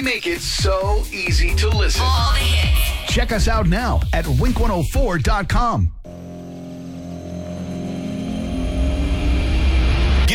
We make it so easy to listen. All the hits. Check us out now at wink104.com.